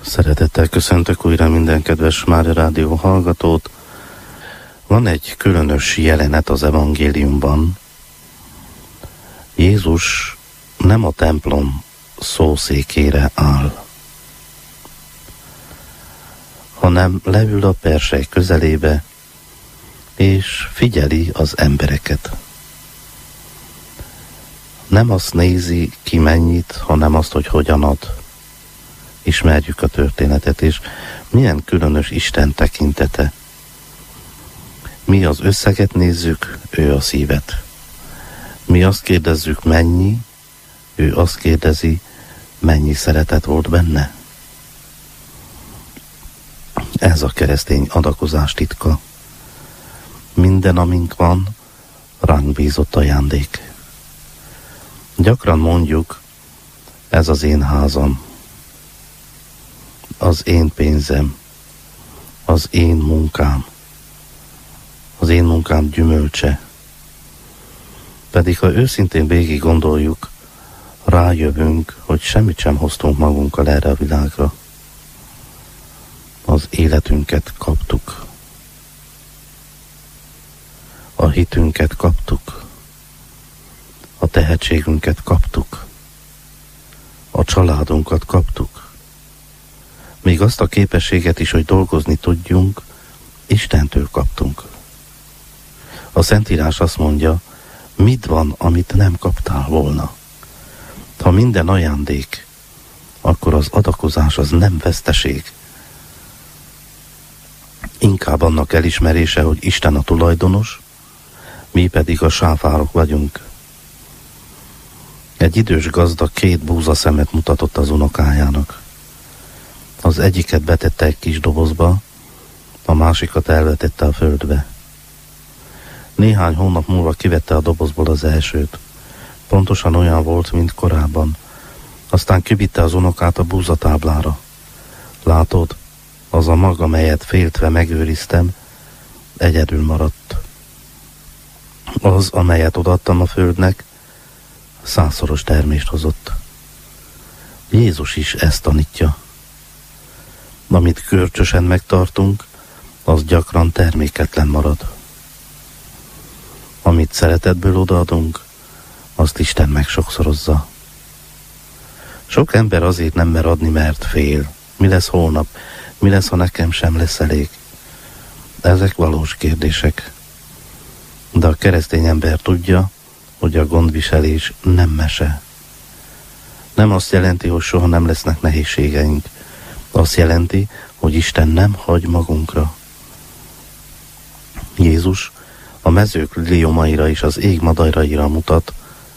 Szeretettel köszöntök újra minden kedves Mária Rádió hallgatót. Van egy különös jelenet az evangéliumban. Jézus nem a templom szószékére áll, hanem leül a persely közelébe, és figyeli az embereket. Nem azt nézi, ki mennyit, hanem azt, hogy hogyan ad. Ismerjük a történetet, és milyen különös Isten tekintete. Mi az összeget nézzük, ő a szívet. Mi azt kérdezzük, mennyi, ő azt kérdezi, mennyi szeretet volt benne. Ez a keresztény adakozás titka. Minden, amink van, ránk bízott ajándék. Gyakran mondjuk, ez az én házam, az én pénzem, az én munkám gyümölcse. Pedig ha őszintén végig gondoljuk, rájövünk, hogy semmit sem hoztunk magunkkal erre a világra. Az életünket kaptuk. A hitünket kaptuk. A tehetségünket kaptuk. A családunkat kaptuk. Még azt a képességet is, hogy dolgozni tudjunk, Istentől kaptunk. A Szentírás azt mondja, mit van, amit nem kaptál volna. Ha minden ajándék, akkor az adakozás az nem veszteség. Inkább annak elismerése, hogy Isten a tulajdonos, mi pedig a sáfárok vagyunk. Egy idős gazda 2 búzaszemet mutatott az unokájának. Az egyiket betette egy kis dobozba, a másikat elvetette a földbe. Néhány hónap múlva kivette a dobozból az elsőt. Pontosan olyan volt, mint korábban. Aztán kivitte az unokát a búzatáblára. Látod, az a mag, amelyet féltve megőriztem, egyedül maradt. Az, amelyet odaadtam a földnek, 100-szoros termést hozott. Jézus is ezt tanítja. Amit görcsösen megtartunk, az gyakran terméketlen marad. Amit szeretetből odaadunk, azt Isten megsokszorozza. Sok ember azért nem mer adni, mert fél. Mi lesz holnap? Mi lesz, ha nekem sem lesz elég? Ezek valós kérdések. De a keresztény ember tudja, hogy a gondviselés nem mese. Nem azt jelenti, hogy soha nem lesznek nehézségeink. Azt jelenti, hogy Isten nem hagy magunkra. Jézus a mezők liliomaira és az ég madaraira mutat,